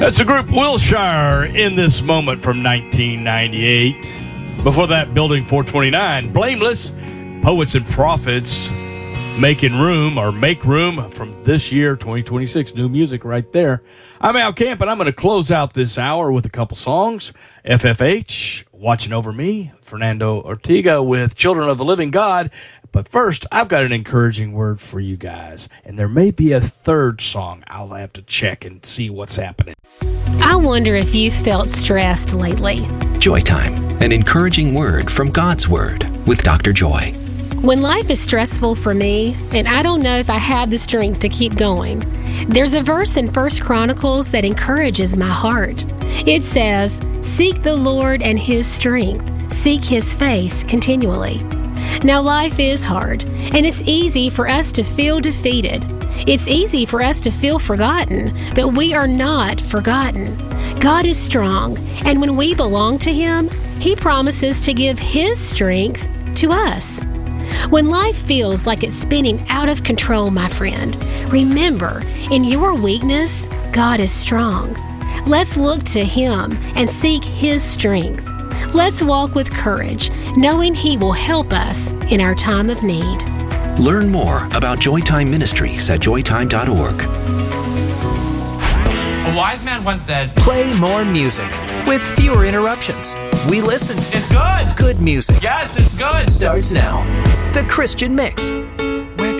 That's the group Wilshire in This Moment from 1998. Before that, Building 429, Blameless, Poets and Prophets, Making Room, or Make Room from this year, 2026. New music right there. I'm Al Camp, and I'm going to close out this hour with a couple songs. FFH, Watching Over Me, Fernando Ortega with Children of the Living God. But first, I've got an encouraging word for you guys. And there may be a third song. I'll have to check and see what's happening. I wonder if you felt stressed lately. Joy Time, an encouraging word from God's Word with Dr. Joy. When life is stressful for me, and I don't know if I have the strength to keep going, there's a verse in 1 Chronicles that encourages my heart. It says, "Seek the Lord and His strength. Seek His face continually." Now, life is hard, and it's easy for us to feel defeated. It's easy for us to feel forgotten, but we are not forgotten. God is strong, and when we belong to Him, He promises to give His strength to us. When life feels like it's spinning out of control, my friend, remember, in your weakness, God is strong. Let's look to Him and seek His strength. Let's walk with courage, knowing He will help us in our time of need. Learn more about Joytime Ministries at joytime.org. A wise man once said, Play more music with fewer interruptions. We listen. "It's good. Good music Yes, it's good." starts now. The Christian Mix.